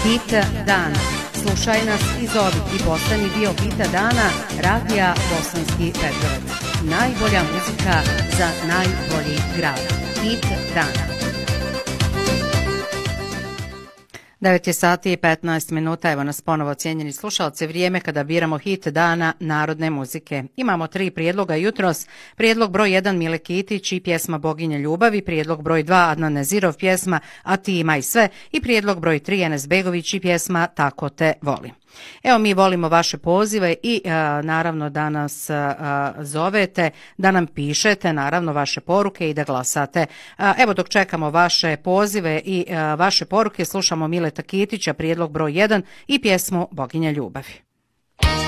Hit dana. Slušaj nas i zovi i postani dio hita dana Radija Bosanski Petrovac. Najbolja muzika za najbolji grad. Hit dana. 9 je sati i 15 minuta, evo nas ponovo cijenjeni slušalci, vrijeme kada biramo hit dana narodne muzike. Imamo 3 prijedloga jutros, prijedlog broj 1 Mile Kitić i pjesma Boginja ljubavi, prijedlog broj 2 Adnan Nezirov pjesma A ti imaj sve i prijedlog broj 3 Enes Begović i pjesma Tako te volim. Evo mi volimo vaše pozive i naravno da nas zovete, da nam pišete naravno vaše poruke i da glasate. Evo dok čekamo vaše pozive i vaše poruke slušamo Mileta Kitića, prijedlog broj 1 i pjesmu Boginja ljubavi.